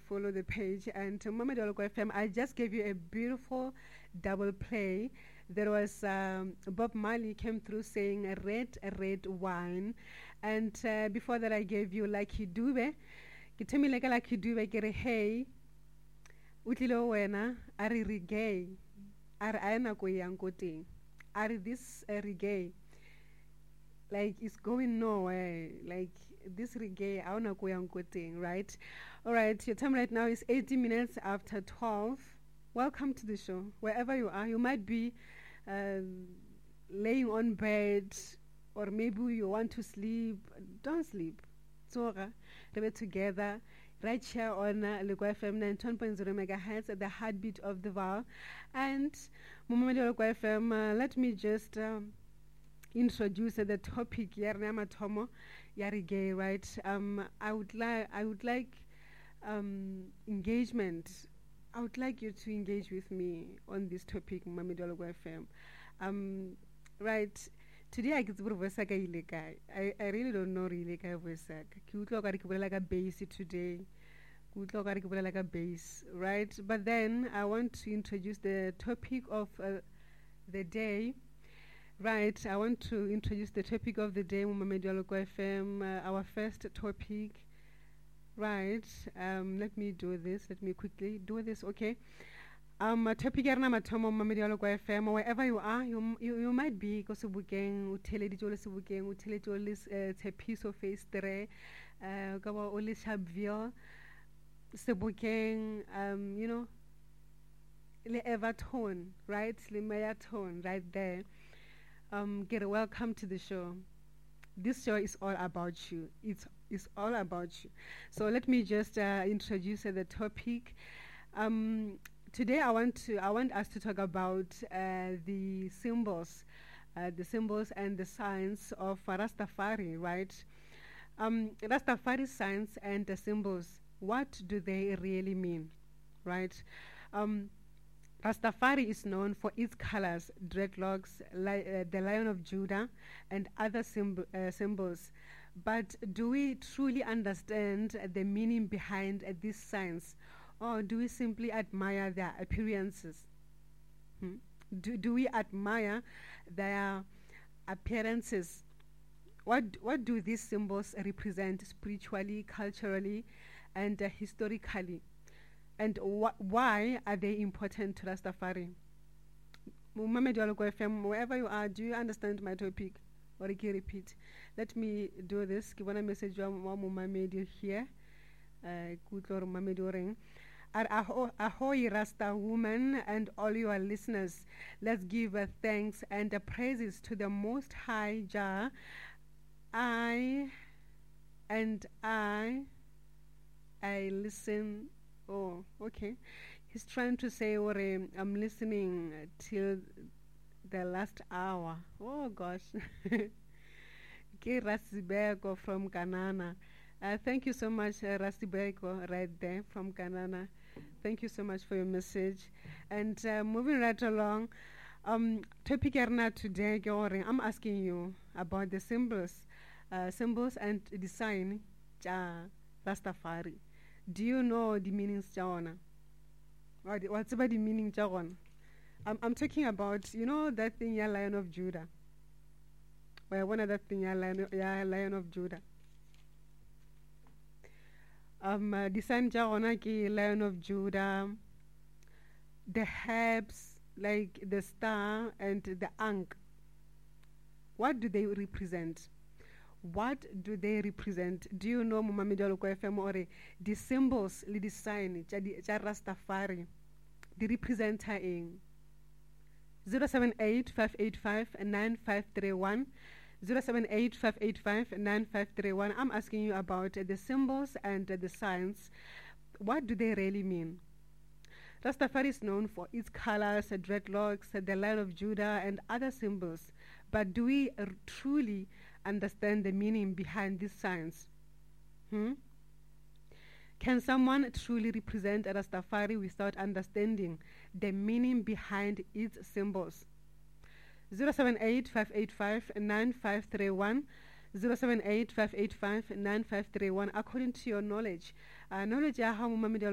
follow the page. And Mama Doloko FM, I just gave you a beautiful double play. There was Bob Marley came through saying a red wine. And before that, I gave you Lucky Dube. Ke thomile ka Lucky Dube ke re hey, utlile wena a re reggae. A re a ena ko yang ko teng. A re this reggae. Like it's going nowhere. Like this reggae, I wanna go and go thing, right? All right, your time right now is 80 minutes after 12. Welcome to the show. Wherever you are, you might be laying on bed, or maybe you want to sleep. Don't sleep. So, we're together right here on Lekwa FM 91.0 megahertz at the heartbeat of the Val. And Mumamedi Lekwa FM, let me just introduce the topic Yarnama Tomo Yarige, right? I would like engagement. I would like you to engage with me on this topic, Mamidologo FM. Right. Today I get Vosaka Ileka. I really don't know really Vosaka. Kutlo like a base today. Kutlo like a base, right? But then I want to introduce the topic of the day. Right, I want to introduce the topic of the day, Mumamedi Doloko FM, our first topic. Right, let me do this. Let me quickly do this, okay? Topic erna mathomo Mumamedi Doloko FM, wherever you are, you might be ko sebukeng, uthele dijole sebukeng, uthele dijole tshepiso face tere, ka ba o le Sharpeville sebukeng, you know, le Everton, right? Le Marathon, right there. Get welcome to the show. This show is all about you. It's all about you. So let me just introduce the topic. Today I want us to talk about the symbols and the signs of Rastafari, right? Rastafari signs and the symbols. What do they really mean, right? Rastafari is known for its colors, dreadlocks, the Lion of Judah, and other symbols. But do we truly understand the meaning behind these signs, or do we simply admire their appearances? Do we admire their appearances? What do these symbols represent spiritually, culturally, and historically? And why are they important to Rastafari? Mumamedi Doloko FM, wherever you are, do you understand my topic? Or can repeat? Let me do this. Give a message to Mumamedi here. Kutlor Mumamedi ring. Ahoy Rasta woman and all your listeners. Let's give thanks and praises to the Most High Jah. I listen. Oh, okay. He's trying to say, I'm listening till the last hour. Oh, gosh. Ke Rasibeko from Kanana. Thank you so much, Rasibeko, right there from Kanana. Thank you so much for your message. And moving right along, topic erna today, I'm asking you about the symbols and design Rastafari. Do you know the meanings, Jawana? What's about the meaning, Jawana? I'm talking about, you know, that thing, yeah, Lion of Judah. Well, one of that thing, yeah, Lion of Judah. Design Jawana ki Lion of Judah. The herbs, like the star and the ankh. What do they represent? What do they represent? Do you know Mumamedi Doloko FM or the symbols, the design, ja Rastafari, the representer in 078-585-9531, 078-585-9531. I'm asking you about the symbols and the signs. What do they really mean? Rastafari is known for its colors, dreadlocks, the Lion of Judah, and other symbols. But do we truly understand the meaning behind these signs? Can someone truly represent Rastafari without understanding the meaning behind its symbols? 078-585-9531, 078-585-9531. According to your knowledge, knowledge ya ha Mumamedi